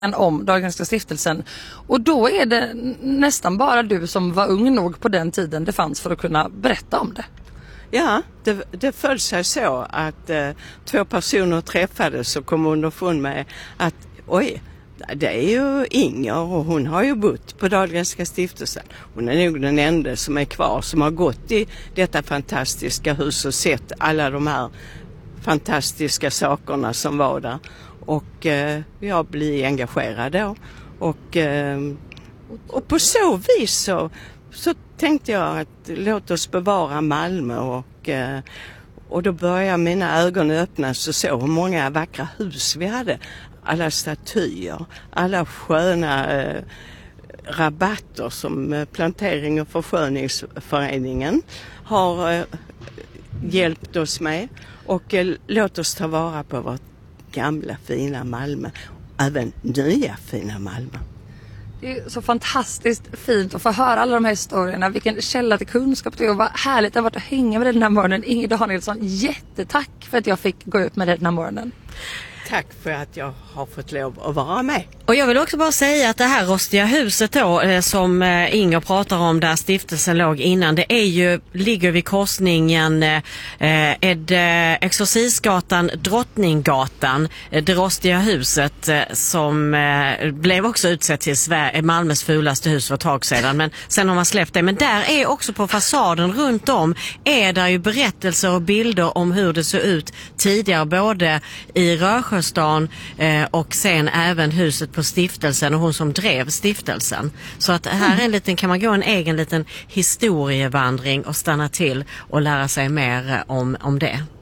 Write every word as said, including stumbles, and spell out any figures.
om Dahlgrenska stiftelsen. Och då är det nästan bara du som var ung nog på den tiden det fanns för att kunna berätta om det. Ja, det, det föll sig så att eh, två personer träffades och kom underfund med att oj, det är ju Inger och hon har ju bott på Dahlgrenska stiftelsen. Hon är nog den enda som är kvar som har gått i detta fantastiska hus och sett alla de här fantastiska sakerna som var där. Och eh, jag blev engagerad då. Och, eh, och på så vis så, så tänkte jag att låt oss bevara Malmö. Och, eh, och då började mina ögon öppnas och så hur många vackra hus vi hade. Alla statyer, alla sköna eh, rabatter som eh, Plantering- och försköningsföreningen har eh, hjälpt oss med. Och eh, låt oss ta vara på vårt gamla fina Malmö, även nya fina Malmö. Det är så fantastiskt fint att få höra alla de här historierna. Vilken källa till kunskap det är och vad härligt det har varit att hänga med den här morgonen. Inger Danielsson, jättetack för att jag fick gå ut med den här morgonen. Tack för att jag har fått lov att vara med. Och jag vill också bara säga att det här rostiga huset då eh, som eh, Inger pratar om där stiftelsen låg innan, det är ju, ligger vid korsningen eh, Ed, eh, Exorcisgatan, Drottninggatan, eh, det rostiga huset eh, som eh, blev också utsett till Sverige, Malmös fulaste hus för ett tag sedan, men sen har man släppt det. Men där är också på fasaden runt om är där ju berättelser och bilder om hur det såg ut tidigare, både i Rörsjöstan eh, och sen även huset på stiftelsen och hon som drev stiftelsen. Så att här är en liten, kan man gå en egen liten historievandring och stanna till och lära sig mer om, om det.